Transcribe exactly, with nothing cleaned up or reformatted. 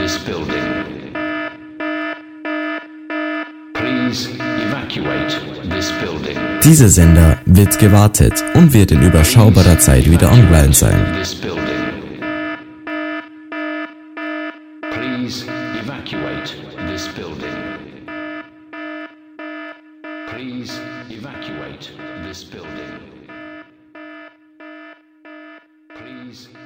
this building. Please evacuate this building. Dieser Sender wird gewartet und wird in überschaubarer Zeit wieder online sein. This building. Please evacuate this building. Please evacuate this building. Please